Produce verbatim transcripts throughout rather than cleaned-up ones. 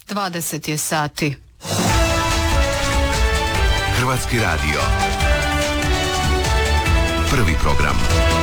dvadeset je sati. Hrvatski radio. Prvi program.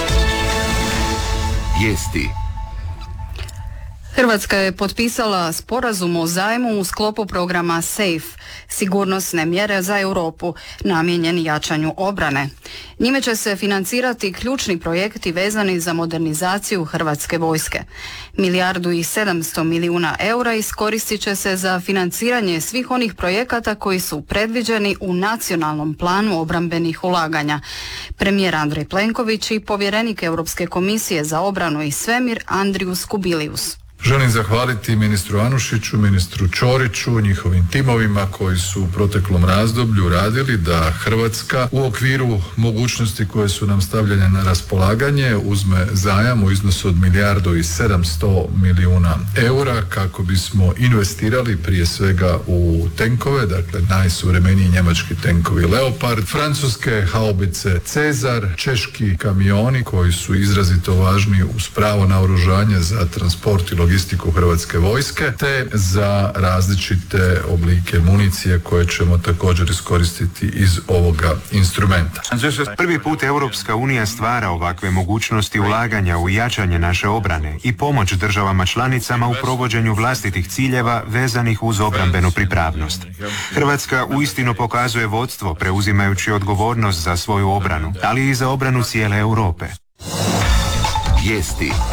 Vijesti. Hrvatska je potpisala sporazum o zajmu u sklopu programa SAFE, sigurnosne mjere za Europu, namijenjen jačanju obrane. Njime će se financirati ključni projekti vezani za modernizaciju Hrvatske vojske. Milijardu i sedamsto milijuna eura iskoristit će se za financiranje svih onih projekata koji su predviđeni u nacionalnom planu obrambenih ulaganja. Premijer Andrej Plenković i povjerenik Europske komisije za obranu i svemir Andrius Kubilius. Želim zahvaliti ministru Anušiću, ministru Ćoriću, njihovim timovima koji su u proteklom razdoblju radili da Hrvatska u okviru mogućnosti koje su nam stavljene na raspolaganje uzme zajam u iznosu od milijardu i sedamsto milijuna eura kako bismo investirali prije svega u tenkove, dakle najsuvremeniji njemački tenkovi Leopard, francuske haubice Cezar, češki kamioni koji su izrazito važni uz pravo naoružanje za transport i logistiku logistiku Hrvatske vojske, te za različite oblike municije koje ćemo također iskoristiti iz ovoga instrumenta. Prvi put Europska unija stvara ovakve mogućnosti ulaganja u jačanje naše obrane i pomoć državama članicama u provođenju vlastitih ciljeva vezanih uz obrambenu pripravnost. Hrvatska uistinu pokazuje vodstvo preuzimajući odgovornost za svoju obranu, ali i za obranu cijele Europe. Vijesti.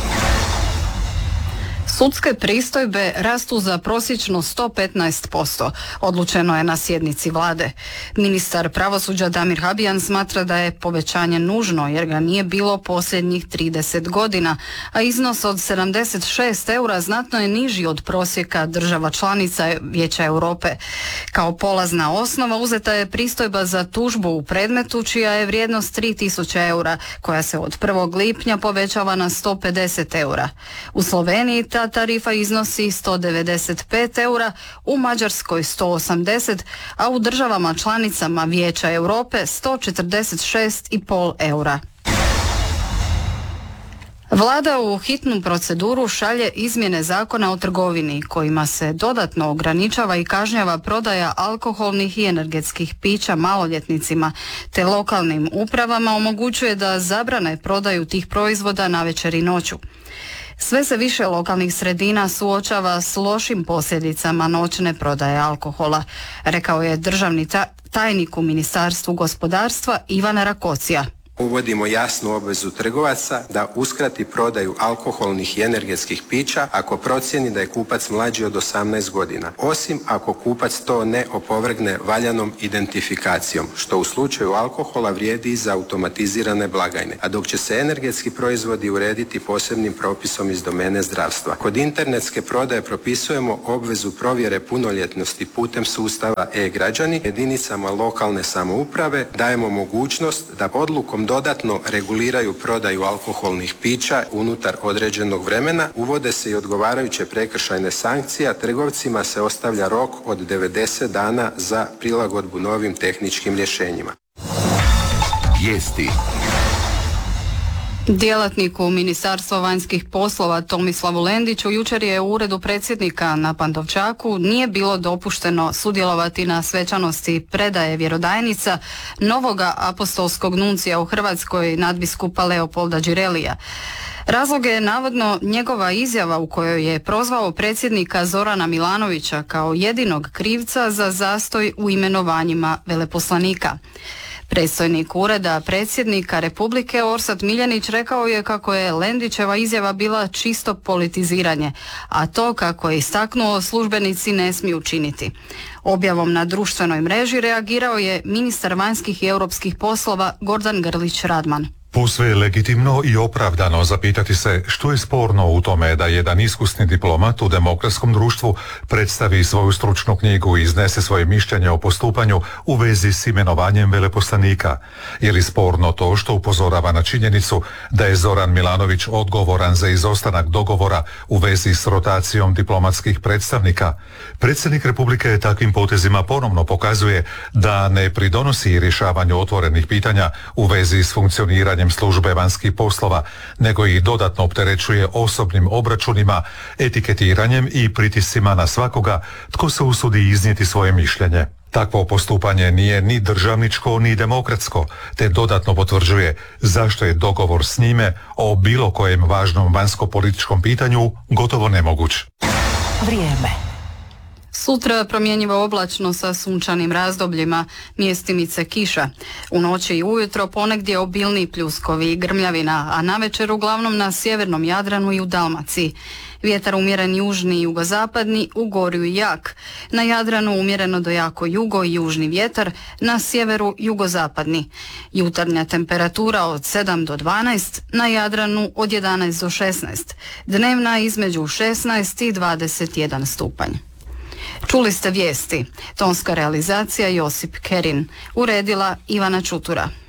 Sudske pristojbe rastu za prosječno sto petnaest posto, odlučeno je na sjednici vlade. Ministar pravosuđa Damir Habijan smatra da je povećanje nužno jer ga nije bilo posljednjih trideset godina, a iznos od sedamdeset šest eura znatno je niži od prosjeka država članica Vijeća Europe. Kao polazna osnova uzeta je pristojba za tužbu u predmetu čija je vrijednost tri tisuće eura, koja se od prvog lipnja povećava na sto pedeset eura. U Sloveniji ta tarifa iznosi sto devedeset pet eura, u Mađarskoj sto osamdeset, a u državama članicama Vijeća Europe sto četrdeset šest i pol eura. Vlada u hitnu proceduru šalje izmjene zakona o trgovini kojima se dodatno ograničava i kažnjava prodaja alkoholnih i energetskih pića maloljetnicima, te lokalnim upravama omogućuje da zabrane prodaju tih proizvoda navečer i noću. Sve se više lokalnih sredina suočava s lošim posljedicama noćne prodaje alkohola, rekao je državni tajnik u Ministarstvu gospodarstva Ivan Rakocija. Uvodimo jasnu obvezu trgovaca da uskrati prodaju alkoholnih i energetskih pića ako procijeni da je kupac mlađi od osamnaest godina, osim ako kupac to ne opovrgne valjanom identifikacijom, što u slučaju alkohola vrijedi i za automatizirane blagajne, a dok će se energetski proizvodi urediti posebnim propisom iz domene zdravstva. Kod internetske prodaje propisujemo obvezu provjere punoljetnosti putem sustava e-građani. Jedinicama lokalne samouprave dajemo mogućnost da odlukom dodatno reguliraju prodaju alkoholnih pića unutar određenog vremena, uvode se i odgovarajuće prekršajne sankcije, a trgovcima se ostavlja rok od devedeset dana za prilagodbu novim tehničkim rješenjima. Vijesti. Djelatniku Ministarstva vanjskih poslova Tomislavu Lendiću jučer je u uredu predsjednika na Pantovčaku nije bilo dopušteno sudjelovati na svečanosti predaje vjerodajnica novoga apostolskog nuncija u Hrvatskoj nadbiskupa Leopolda Đirelija. Razlog je navodno njegova izjava u kojoj je prozvao predsjednika Zorana Milanovića kao jedinog krivca za zastoj u imenovanjima veleposlanika. Predstojnik ureda predsjednika Republike Orsat Miljenić rekao je kako je Lendićeva izjava bila čisto politiziranje, a to, kako je istaknuo, službenici ne smiju činiti. Objavom na društvenoj mreži reagirao je ministar vanjskih i europskih poslova Gordan Grlić Radman. Posve je legitimno i opravdano zapitati se što je sporno u tome da jedan iskusni diplomat u demokratskom društvu predstavi svoju stručnu knjigu i iznese svoje mišljenje o postupanju u vezi s imenovanjem veleposlanika. Je li sporno to što upozorava na činjenicu da je Zoran Milanović odgovoran za izostanak dogovora u vezi s rotacijom diplomatskih predstavnika? Predsjednik Republike takvim potezima ponovno pokazuje da ne pridonosi rješavanju otvorenih pitanja u vezi s funkcioniranjem financiranjem službe vanjskih poslova, nego ih dodatno opterećuje osobnim obračunima, etiketiranjem i pritiscima na svakoga tko se usudi iznijeti svoje mišljenje. Takvo postupanje nije ni državničko ni demokratsko, te dodatno potvrđuje zašto je dogovor s njime o bilo kojem važnom vanjsko-političkom pitanju gotovo nemoguć. Vrijeme. Sutra promjenjivo oblačno sa sunčanim razdobljima, mjestimice kiša. U noći i ujutro ponegdje obilni pljuskovi i grmljavina, a navečer uglavnom na sjevernom Jadranu i u Dalmaciji. Vjetar umjeren južni i jugozapadni, u Gorju i jak. Na Jadranu umjereno do jako jugo i južni vjetar, na sjeveru jugozapadni. Jutarnja temperatura od sedam do dvanaest, na Jadranu od jedanaest do šesnaest. Dnevna između šesnaest i dvadeset jedan stupanj. Čuli ste vijesti. Tonska realizacija Josip Kerin. Uredila Ivana Čutura.